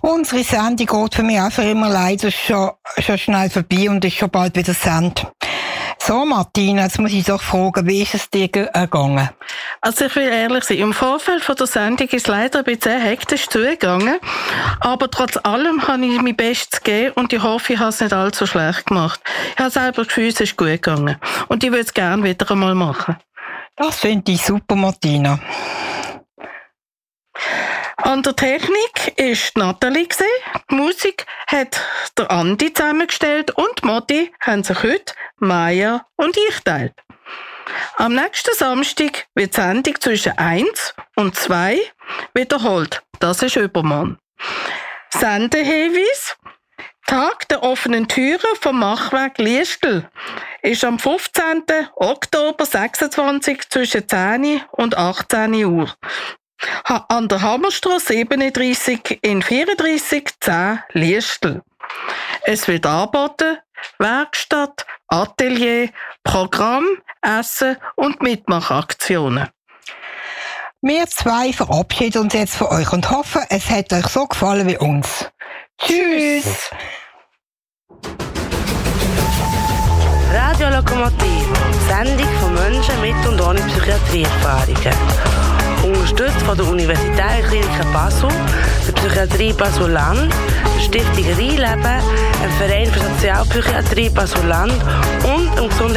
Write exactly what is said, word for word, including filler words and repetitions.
Unsere Sendung geht für mich einfach immer leider schon, schon schnell vorbei und ist schon bald wieder Send. So, Martina, jetzt muss ich doch fragen, wie ist es dir gegangen? Also ich will ehrlich sein, im Vorfeld von der Sendung ist es leider ein bisschen hektisch zugegangen, aber trotz allem habe ich mein Bestes gegeben und ich hoffe, ich habe es nicht allzu schlecht gemacht. Ich habe selber das Gefühl, es ist gut gegangen und ich würde es gerne wieder einmal machen. Das finde ich super, Martina. An der Technik war Nathalie. Die Musik hat der Andi zusammengestellt und die Modi haben sich heute Maya und ich teilt. Am nächsten Samstag wird die Sendung zwischen eins und zwei wiederholt. Das ist übermorgen. Sendehinweis: Tag der offenen Türen vom Machwerk Liestel ist am fünfzehnten Oktober sechsundzwanzig zwischen zehn und achtzehn Uhr. An der Hammerstrasse siebenunddreissig in vierunddreissig zehn Liestel. Es wird angeboten Werkstatt, Atelier, Programm, Essen und Mitmachaktionen. Wir zwei verabschieden uns jetzt von euch und hoffen, es hat euch so gefallen wie uns. Tschüss! Radio Lokomotive, Sendung von Menschen mit und ohne Psychiatrieerfahrungen. Unterstützt von der Universitätsklinik Basel, der Psychiatrie Basel-Land, der Stiftung Rheinleben, ein Verein für Sozialpsychiatrie Basel-Land und dem Gesundheits